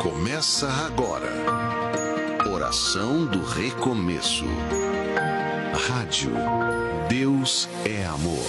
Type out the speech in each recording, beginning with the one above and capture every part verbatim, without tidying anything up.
Começa agora. Oração do Recomeço. Rádio Deus é Amor.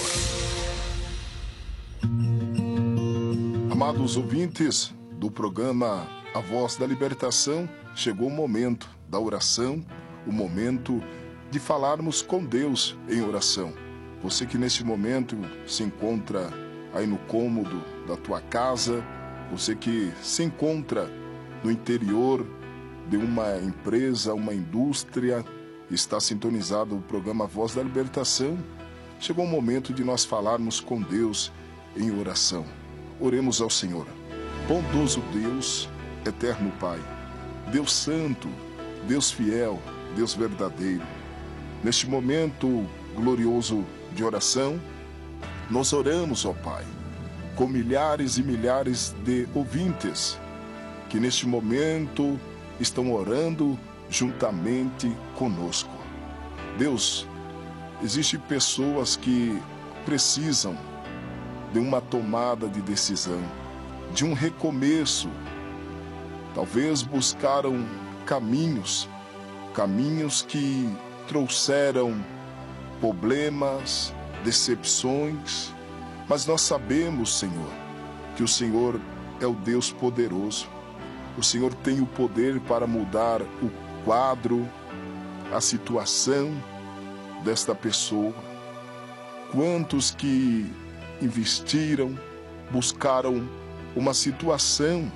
Amados ouvintes do programa A Voz da Libertação, chegou o momento da oração, o momento de falarmos com Deus em oração. Você que neste momento se encontra aí no cômodo da tua casa, você que se encontra no interior de uma empresa, uma indústria, está sintonizado o programa Voz da Libertação, chegou o momento de nós falarmos com Deus em oração. Oremos ao Senhor. Bondoso Deus, eterno Pai, Deus Santo, Deus fiel, Deus verdadeiro, neste momento glorioso de oração, nós oramos, ó Pai, com milhares e milhares de ouvintes que neste momento estão orando juntamente conosco. Deus, existem pessoas que precisam de uma tomada de decisão, de um recomeço. Talvez buscaram caminhos, caminhos que trouxeram problemas, decepções, mas nós sabemos, Senhor, que o Senhor é o Deus poderoso. O Senhor tem o poder para mudar o quadro, a situação desta pessoa. Quantos que investiram, buscaram uma situação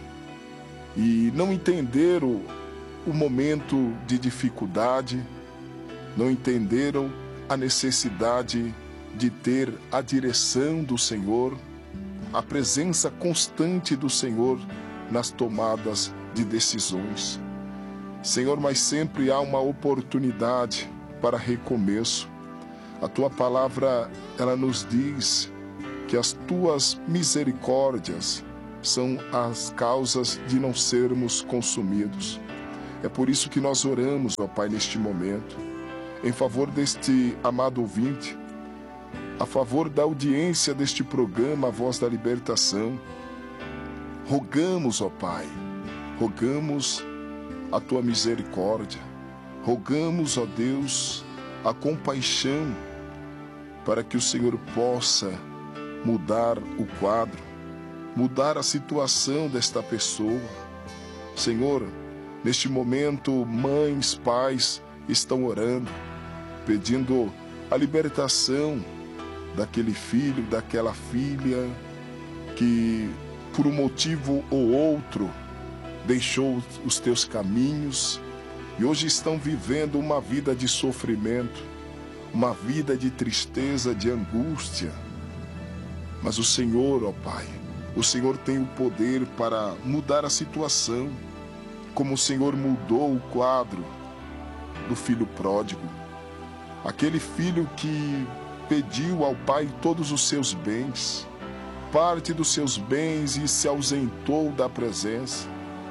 e não entenderam o momento de dificuldade, não entenderam a necessidade de ter a direção do Senhor, a presença constante do Senhor nas tomadas de decisões. Senhor, mas sempre há uma oportunidade para recomeço. A tua palavra, ela nos diz que as tuas misericórdias são as causas de não sermos consumidos. É por isso que nós oramos, ó Pai, neste momento, em favor deste amado ouvinte, a favor da audiência deste programa, A Voz da Libertação. Rogamos, ó Pai, rogamos a tua misericórdia, rogamos, ó Deus, a compaixão, para que o Senhor possa mudar o quadro, mudar a situação desta pessoa. Senhor, neste momento, mães, pais estão orando, pedindo a libertação daquele filho, daquela filha que, por um motivo ou outro, deixou os teus caminhos e hoje estão vivendo uma vida de sofrimento, uma vida de tristeza, de angústia. Mas o Senhor, ó Pai, o Senhor tem o poder para mudar a situação, como o Senhor mudou o quadro do filho pródigo, aquele filho que pediu ao Pai todos os seus bens, parte dos seus bens, e se ausentou da presença.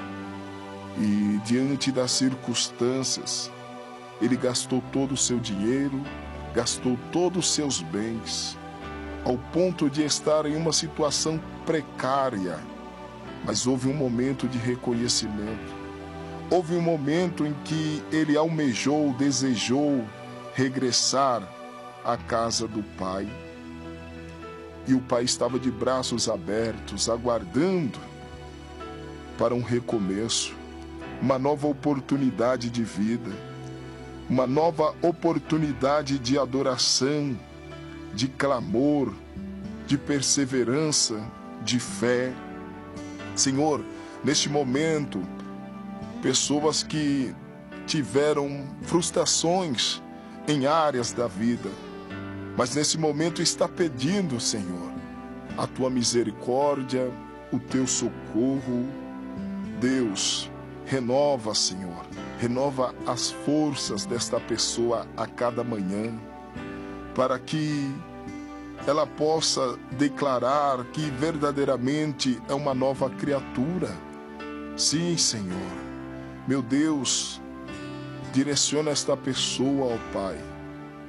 E diante das circunstâncias, ele gastou todo o seu dinheiro, gastou todos os seus bens, ao ponto de estar em uma situação precária. Mas houve um momento de reconhecimento. Houve um momento em que ele almejou, desejou regressar à casa do Pai. E o Pai estava de braços abertos, aguardando para um recomeço, uma nova oportunidade de vida, uma nova oportunidade de adoração, de clamor, de perseverança, de fé. Senhor, neste momento, pessoas que tiveram frustrações em áreas da vida, mas nesse momento está pedindo, Senhor, a tua misericórdia, o teu socorro. Deus, renova, Senhor, renova as forças desta pessoa a cada manhã, para que ela possa declarar que verdadeiramente é uma nova criatura. Sim, Senhor, meu Deus, direciona esta pessoa, ó Pai,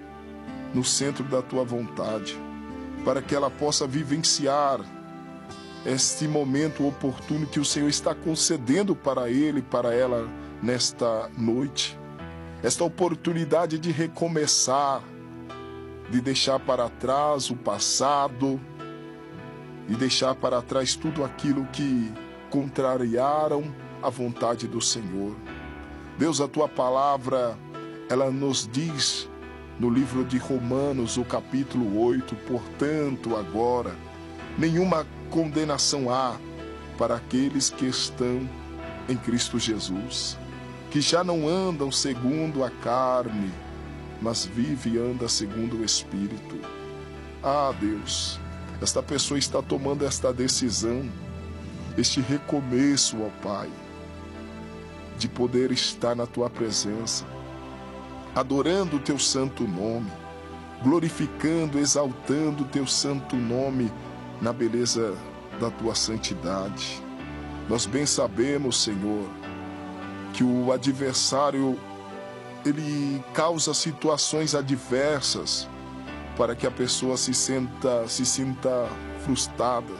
no centro da tua vontade, para que ela possa vivenciar este momento oportuno que o Senhor está concedendo para ele e para ela nesta noite. Esta oportunidade de recomeçar, de deixar para trás o passado e deixar para trás tudo aquilo que contrariaram a vontade do Senhor. Deus, a tua palavra, ela nos diz no livro de Romanos, o capítulo oito, portanto, agora, nenhuma condenação há para aqueles que estão em Cristo Jesus, que já não andam segundo a carne, mas vive e anda segundo o Espírito. Ah, Deus, esta pessoa está tomando esta decisão, este recomeço, ó Pai, de poder estar na tua presença, adorando o teu santo nome, glorificando, exaltando o teu santo nome na beleza da tua santidade. Nós bem sabemos, Senhor, que o adversário, ele causa situações adversas para que a pessoa se sinta, se sinta frustrada,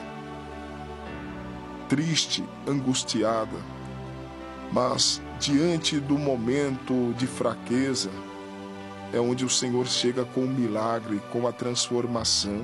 triste, angustiada. Mas diante do momento de fraqueza, é onde o Senhor chega com o milagre, com a transformação.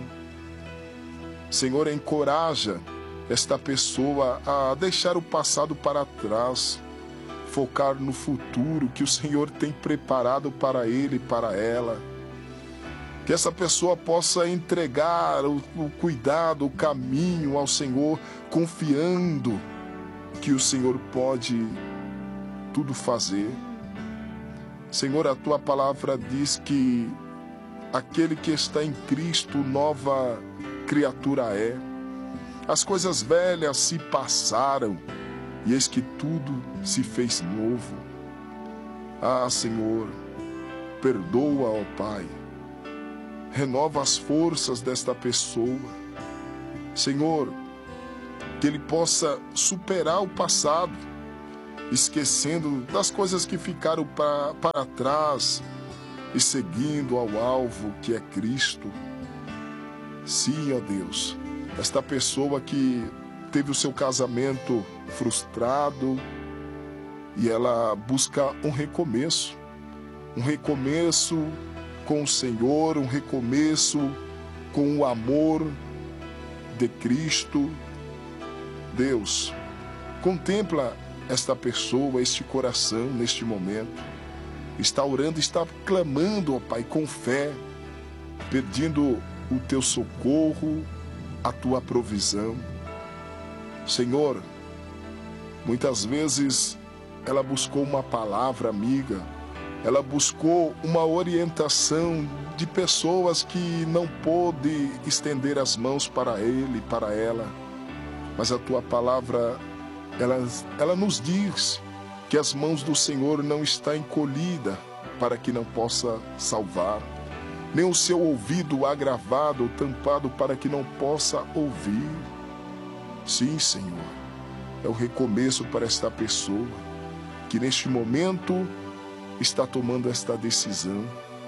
Senhor, encoraja esta pessoa a deixar o passado para trás, focar no futuro que o Senhor tem preparado para ele e para ela. Que essa pessoa possa entregar o, o cuidado, o caminho ao Senhor, confiando que o Senhor pode tudo fazer. Senhor, a tua palavra diz que aquele que está em Cristo, nova criatura é. As coisas velhas se passaram e eis que tudo se fez novo. Ah, Senhor, perdoa, ó Pai. Renova as forças desta pessoa. Senhor, que ele possa superar o passado, esquecendo das coisas que ficaram pra, para trás e seguindo ao alvo que é Cristo. Sim, ó Deus, esta pessoa que teve o seu casamento frustrado e ela busca um recomeço, um recomeço com o Senhor, um recomeço com o amor de Cristo. Deus, contempla esta pessoa, este coração neste momento. Está orando, está clamando, ó Pai, com fé, pedindo o teu socorro, a tua provisão. Senhor, muitas vezes ela buscou uma palavra amiga, ela buscou uma orientação de pessoas que não pôde estender as mãos para ele, para ela. Mas a tua palavra, ela, ela nos diz que as mãos do Senhor não estão encolhidas para que não possa salvar, nem o seu ouvido agravado ou tampado para que não possa ouvir. Sim, Senhor, é o recomeço para esta pessoa que neste momento está tomando esta decisão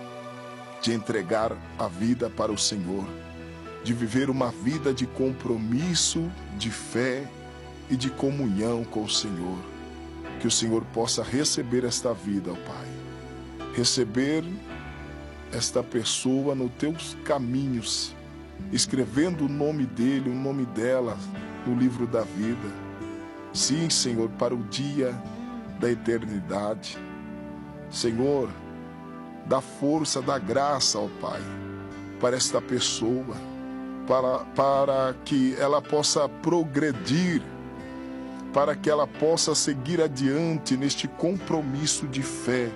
de entregar a vida para o Senhor, de viver uma vida de compromisso, de fé e de comunhão com o Senhor. Que o Senhor possa receber esta vida, ó Pai, receber esta pessoa nos teus caminhos, escrevendo o nome dele, o nome dela no livro da vida. Sim, Senhor, para o dia da eternidade. Senhor, dá força, dá graça, ó Pai, para esta pessoa, para, para que ela possa progredir, para que ela possa seguir adiante neste compromisso de fé,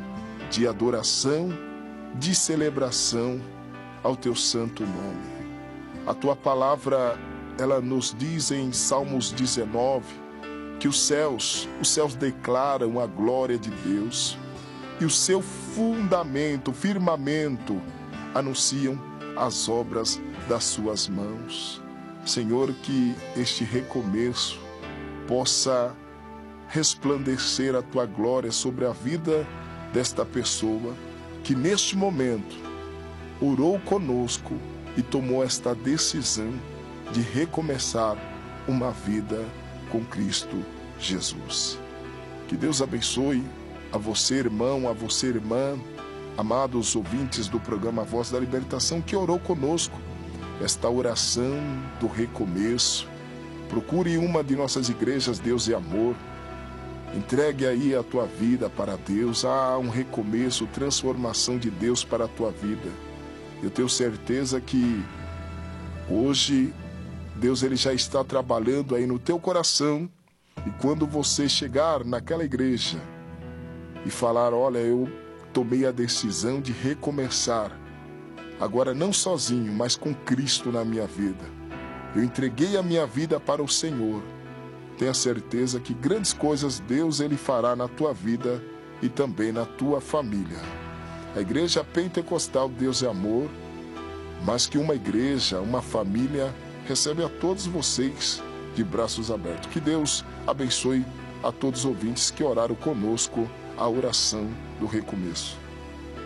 de adoração, de celebração ao teu santo nome. A tua palavra, ela nos diz em Salmos dezenove, que os céus, os céus declaram a glória de Deus, e o seu fundamento, firmamento, anunciam as obras das suas mãos. Senhor, que este recomeço possa resplandecer a tua glória sobre a vida desta pessoa que neste momento orou conosco e tomou esta decisão de recomeçar uma vida com Cristo Jesus. Que Deus abençoe a você, irmão, a você, irmã, amados ouvintes do programa Voz da Libertação, que orou conosco esta oração do recomeço. Procure uma de nossas igrejas, Deus é Amor. Entregue aí a tua vida para Deus. Há um recomeço, transformação de Deus para a tua vida. Eu tenho certeza que hoje Deus ele já está trabalhando aí no teu coração. E quando você chegar naquela igreja e falar, olha, eu tomei a decisão de recomeçar, agora não sozinho, mas com Cristo na minha vida. Eu entreguei a minha vida para o Senhor. Tenha certeza que grandes coisas Deus ele fará na tua vida e também na tua família. A igreja pentecostal Deus é Amor, mas que uma igreja, uma família, recebe a todos vocês de braços abertos. Que Deus abençoe a todos os ouvintes que oraram conosco a oração do recomeço.